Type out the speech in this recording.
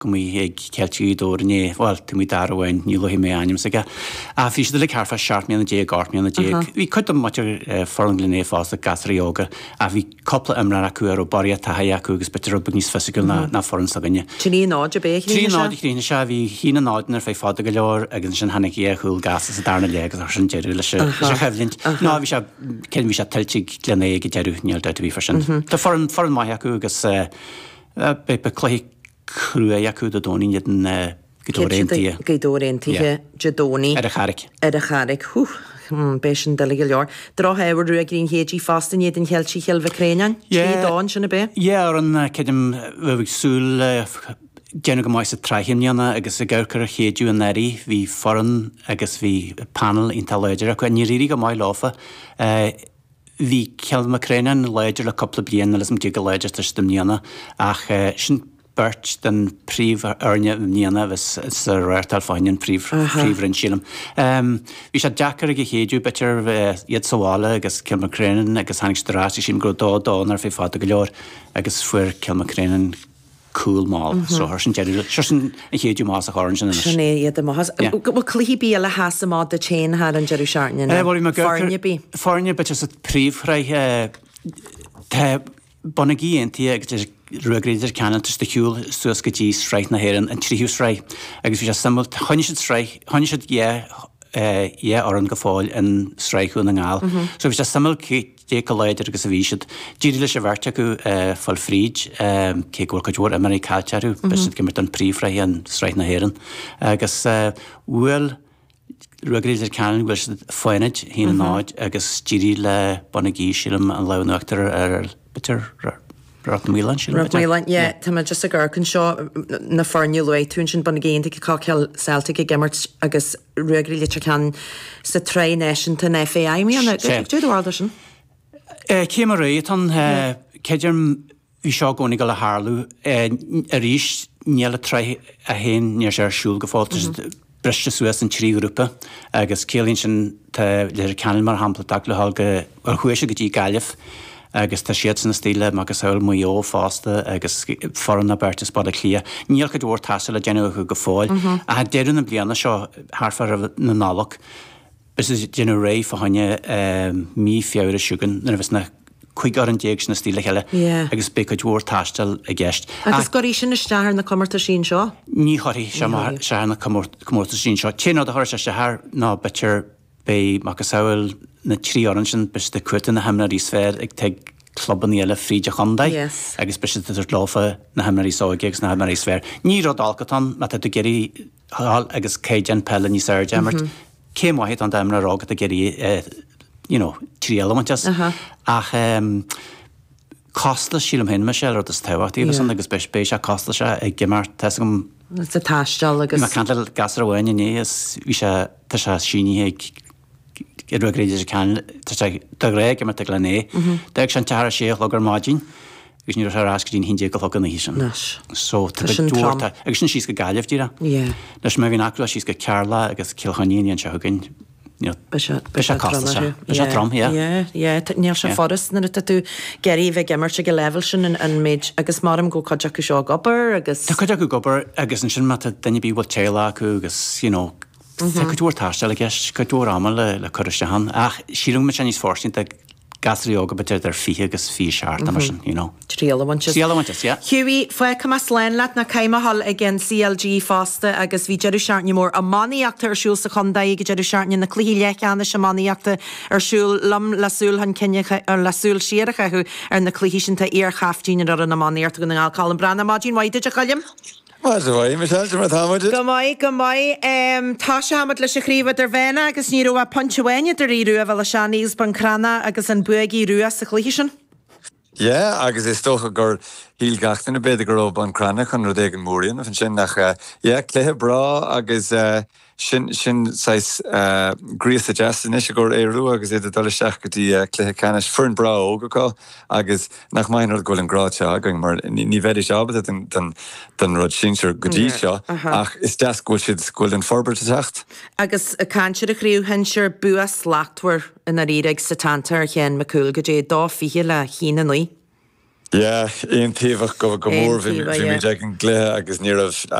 gomí ag ceiltí dóirné bhil tú mí darhain ní lohi mé aim saige. A fi le carfa 6 mína dé 8 mína dé. Bhí chutam muir forglíné fásta gasraíoga a bhí coppla imra acu ar barí taí acu agus betir rub níos fesigil na foran saganne. Trí náid a bé Trí náid lína se bhí hína náidnar fé fáda go leor agus sin hanig í chuúil gas a darna le agus sin deirú le se cheflint. Ná bhí se cin bhí se tiltí lené go deirú níal de bhí farsin. Tá foran mai acu agus be cléigh cruúa acu a dóí an Gydóréntí. Gydóréntí Jadóní. Ar a charig. Ar a charig, bésin delige leor. Dra hefur ru a grín hédí fastan iad an cheiltí cheilve Créinean? Trí dáin sinna bé? Ar an cedim bhfuh súl déanú go máis a traithimneanna agus a gcurcar a chéadú an éirí hí foran agus bhí panel ínta leidir acu ní rií go máid láfa. Bhí ceilma Créinean leidir le coppla bliana leis tí go leidir stimníanana ach sin bert den príomh arne níana vis sa réirtal fáinin príomhrin sílam. Bhí sé deacar a chéadú betir iad sála agus Cilma Créinean agus haningstarráí sin go dánar fé fáda go leor agus fuair Cilma Créinean cool máil so sin deirú sin a chéadú más a háin sin. Sinné iad a más. Bhfuil cluhíbí le hasasa má de chéin had an deirú seaarne. Fáirne bí. Fáirne betir sa príomhreith Bonagí antí agus ruagréidir ceananta de hiúil suas go dtí sreith na héan an tríhús ré, agus bhí sé samú chuine ar an go fáil an sreichú na ngáil. So bhí sé samú dé go leidir agus a bhíisiid. Díri lei sé bharte acu fáil fríd cé ghil go dúir Americátearú, beisiid gimmert an príomhreith an sreith na héan. Agus bhfuil ruagréidir cean bhfuil foiineid hína náid agus díri le Bonagí sílam an lehanachtar ar bitir Mílan sin. Mílan, tá just a ggurcann seo na farniú le tún sin Bonagéint ag cáceil Celtic i gimmert agus ruagrí le cean sa Tri Nationton FAI míanana dúdháda sin? Céim a réit an ceidirm bhí seo gcónig go le Harlú a ríis níl a trí a héin níor sé siúil go fáilta briste suas an trí grúpa agus célíonn sin le ceanil mar hampla daglaá go ar chuise go dtí gaiileh agus tá siad san stíle agus saoil mu fásta agus foran na bertas bad a clia. Níl go dúir tasa le déanú go fáil a déirún na blianana seo thfar na nálach bis déanú ré fahaine mí fiabhar a siúgan na bheits na chuig ar an déag na stíle heile agus be go dúir tastal a gceist. Agus goí sin na stair na commarta sin seo? Ní choirí se na comórta sin seo. Téad a thuir se th ná betir bé agus saoil na trí oran sin bes de cuairta na hemnarí sfér ag te clubban eile fríide chundaid agus bes idir láfa na hemnarí sóige agus na hemnarí sfér. Ní rod alcatan me tú geirí hall agus céidean pelle ní sair demmert cé maihé an demna rágad a geirí trí elementas ach costla sílam hen me sé ar is tehachtí san agus bespéis a costla se ag gimmar tegum sa táisteal agus cantal gas ahhaine ní is bhí se tá se síní ag ruagréidir cean ré mar te lené, Deag sin tear sé legur máidín, gus ní rás dín hindé go gan hí sin. So dúirta agus sin síos go gaiilehtíra. Leis mé bhín acu síos go cearla agus cilchaíon se thugann. trom, níl se forras na tú geirí bheith gimmar se go level sin an méid agus marm go chuideach go seo gobar agus. Tá chuideach go gobar agus an sin daine bí bhil téile acu agus Feúir táiste le gist go dúr am le chuiriiste han ach síúm me sin níos fórsint a gasraíoga betir ar fi agus fi seart mar sin, Tríalahaintes. Hughí foioi cumas lein leat na caiimehall agin CLG fásta agus bhí deidir seartne mór a maníachta arsúil sa chundaí go deidir seartne na clí leichanna sem maníachta arsúil lam lasúil han cinnecha ar lasúil siaracha chu ar na clíhiisianta ar chaftíine ar na maníarta go na gáil brana mágin waide a chalim? Go mai, tá se hamad leis a chríomh ar bhéna agus níú a ponthaine ar íú a bhil se níos bancrana agus an buí ruúa sa chluisi sin? Agus is stocha gur híl gachtain na beidir gur bancrana chun ru an móríon a fan sin nach cléthe bra agus sin sais gríos a jazzin is gur éú agus iad dul seach go dtí cléthe canis fern bra ógaá agus nach mainar ghil an gráte agang mar ní bheidir seabbat den rud sinseir go dtí seo ach is deas ghil siad ghil an forbert a techt. Agus a canseir a chríú hen seir buas láchthair in a ríag sa tantar chéan macúil go dé dá fihe le hína nuí. Éon taobh go mór bhí mé ag an gluthe agus ní